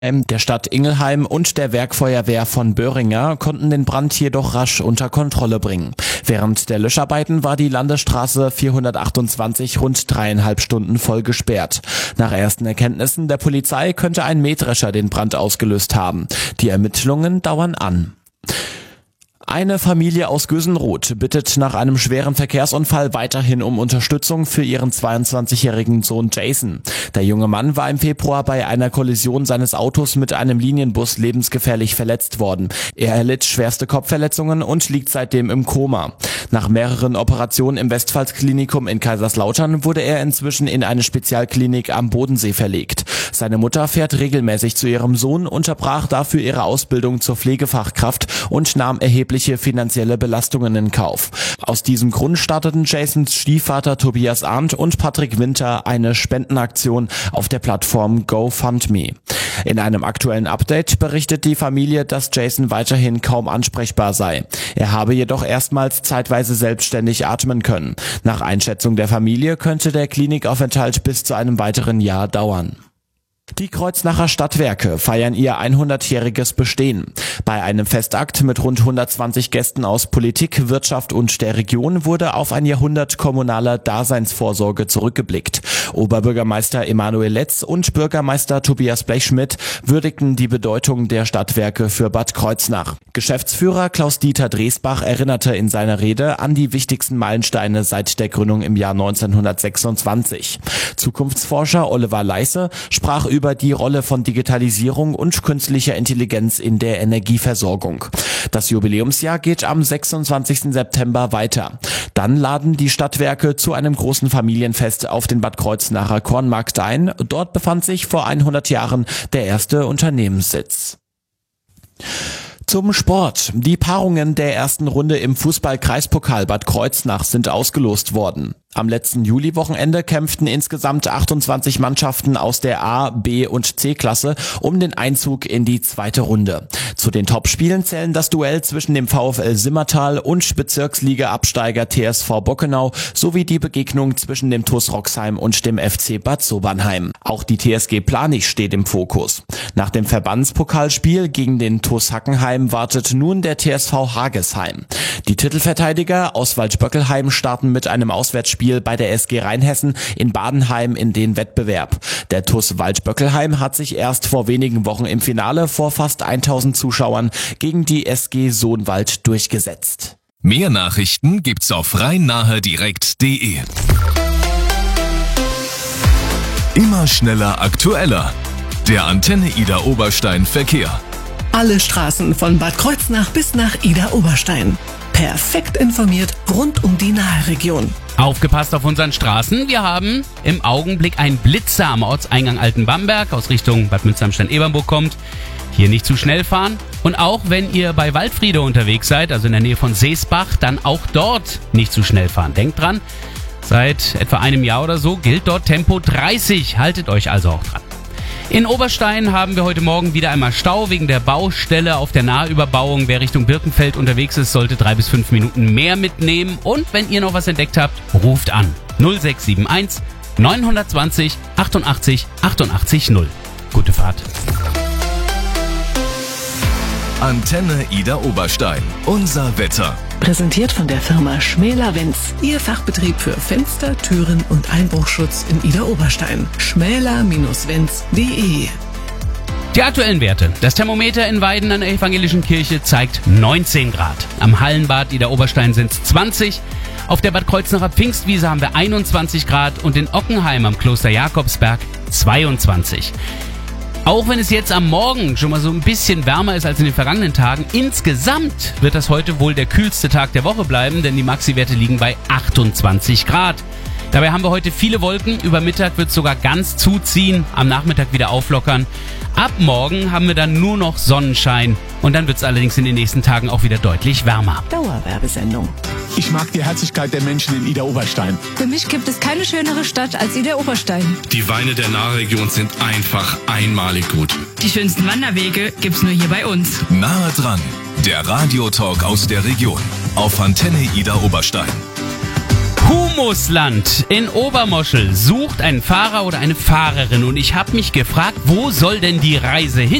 der Stadt Ingelheim und der Werkfeuerwehr von Böhringer konnten den Brand jedoch rasch unter Kontrolle bringen. Während der Löscharbeiten war die Landesstraße 428 rund 3,5 Stunden voll gesperrt. Nach ersten Erkenntnissen der Polizei könnte ein Mähdrescher den Brand ausgelöst haben. Die Ermittlungen dauern an. Eine Familie aus Gösenroth bittet nach einem schweren Verkehrsunfall weiterhin um Unterstützung für ihren 22-jährigen Sohn Jason. Der junge Mann war im Februar bei einer Kollision seines Autos mit einem Linienbus lebensgefährlich verletzt worden. Er erlitt schwerste Kopfverletzungen und liegt seitdem im Koma. Nach mehreren Operationen im Westpfalz-Klinikum in Kaiserslautern wurde er inzwischen in eine Spezialklinik am Bodensee verlegt. Seine Mutter fährt regelmäßig zu ihrem Sohn, unterbrach dafür ihre Ausbildung zur Pflegefachkraft und nahm erhebliche finanzielle Belastungen in Kauf. Aus diesem Grund starteten Jasons Stiefvater Tobias Arndt und Patrick Winter eine Spendenaktion auf der Plattform GoFundMe. In einem aktuellen Update berichtet die Familie, dass Jason weiterhin kaum ansprechbar sei. Er habe jedoch erstmals zeitweise selbstständig atmen können. Nach Einschätzung der Familie könnte der Klinikaufenthalt bis zu einem weiteren Jahr dauern. Die Kreuznacher Stadtwerke feiern ihr 100-jähriges Bestehen. Bei einem Festakt mit rund 120 Gästen aus Politik, Wirtschaft und der Region wurde auf ein Jahrhundert kommunaler Daseinsvorsorge zurückgeblickt. Oberbürgermeister Emanuel Letz und Bürgermeister Tobias Blechschmidt würdigten die Bedeutung der Stadtwerke für Bad Kreuznach. Geschäftsführer Klaus-Dieter Dresbach erinnerte in seiner Rede an die wichtigsten Meilensteine seit der Gründung im Jahr 1926. Zukunftsforscher Oliver Leisse sprach über die Rolle von Digitalisierung und künstlicher Intelligenz in der Energieversorgung. Das Jubiläumsjahr geht am 26. September weiter. Dann laden die Stadtwerke zu einem großen Familienfest auf den Bad Kreuznacher Kornmarkt ein. Dort befand sich vor 100 Jahren der erste Unternehmenssitz. Zum Sport. Die Paarungen der ersten Runde im Fußball-Kreispokal Bad Kreuznach sind ausgelost worden. Am letzten Juliwochenende kämpften insgesamt 28 Mannschaften aus der A-, B- und C-Klasse um den Einzug in die zweite Runde. Zu den Topspielen zählen das Duell zwischen dem VfL Simmertal und Bezirksliga-Absteiger TSV Bockenau sowie die Begegnung zwischen dem TuS Roxheim und dem FC Bad Sobernheim. Auch die TSG Planich steht im Fokus. Nach dem Verbandspokalspiel gegen den TuS Hackenheim wartet nun der TSV Hagesheim. Die Titelverteidiger aus Waldböckelheim starten mit einem Auswärtsspiel bei der SG Rheinhessen in Badenheim in den Wettbewerb. Der TuS Waldböckelheim hat sich erst vor wenigen Wochen im Finale vor fast 1000 Zuschauern gegen die SG Sohnwald durchgesetzt. Mehr Nachrichten gibt's auf rhein-nahe-direkt.de. Immer schneller, aktueller. Der Antenne Idar Oberstein Verkehr. Alle Straßen von Bad Kreuznach bis nach Idar Oberstein. Perfekt informiert rund um die Naheregion. Aufgepasst auf unseren Straßen. Wir haben im Augenblick einen Blitzer am Ortseingang Altenbamberg aus Richtung Bad Münster-Amstein-Ebernburg kommt. Hier nicht zu schnell fahren. Und auch wenn ihr bei Waldfriede unterwegs seid, also in der Nähe von Seesbach, dann auch dort nicht zu schnell fahren. Denkt dran, seit etwa einem Jahr oder so gilt dort Tempo 30. Haltet euch also auch dran. In Oberstein haben wir heute Morgen wieder einmal Stau wegen der Baustelle auf der Nahüberbauung. Wer Richtung Birkenfeld unterwegs ist, sollte 3 bis 5 Minuten mehr mitnehmen. Und wenn ihr noch was entdeckt habt, ruft an 0671 920 88 88 0. Gute Fahrt. Antenne Idar Oberstein. Unser Wetter. Präsentiert von der Firma Schmäler-Wenz. Ihr Fachbetrieb für Fenster, Türen und Einbruchschutz in Idar Oberstein. schmäler-wenz.de. Die aktuellen Werte. Das Thermometer in Weiden an der Evangelischen Kirche zeigt 19 Grad. Am Hallenbad Idar Oberstein sind es 20. Auf der Bad Kreuznacher Pfingstwiese haben wir 21 Grad und in Ockenheim am Kloster Jakobsberg 22. Auch wenn es jetzt am Morgen schon mal so ein bisschen wärmer ist als in den vergangenen Tagen, insgesamt wird das heute wohl der kühlste Tag der Woche bleiben, denn die Maxi-Werte liegen bei 28 Grad. Dabei haben wir heute viele Wolken, über Mittag wird es sogar ganz zuziehen, am Nachmittag wieder auflockern. Ab morgen haben wir dann nur noch Sonnenschein und dann wird es allerdings in den nächsten Tagen auch wieder deutlich wärmer. Dauerwerbesendung. Ich mag die Herzlichkeit der Menschen in Idar Oberstein. Für mich gibt es keine schönere Stadt als Idar Oberstein. Die Weine der Nahregion sind einfach einmalig gut. Die schönsten Wanderwege gibt's nur hier bei uns. Nahe dran. Der Radiotalk aus der Region. Auf Antenne Idar Oberstein. Humusland in Obermoschel sucht einen Fahrer oder eine Fahrerin und ich habe mich gefragt, wo soll denn die Reise hin?